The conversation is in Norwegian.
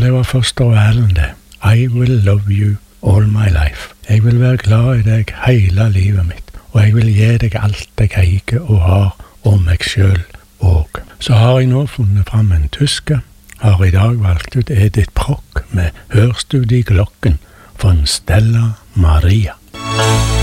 det var Foster og Allen det. I will love you all my life. Jeg vil være glad i deg hele livet mitt, og jeg vil gi deg alt jeg eier og har, og meg selv òg. Så har jeg nå funnet fram en tysker, har i dag valgt ut Edith Prock med Hørst du de klokken von Stella Maria.